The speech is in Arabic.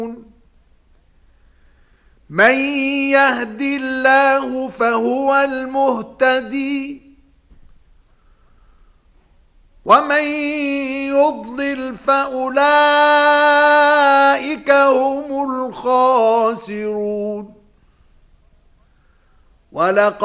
من يهد الله فهو المهتدي ومن يضلل فأولئك هم الخاسرون.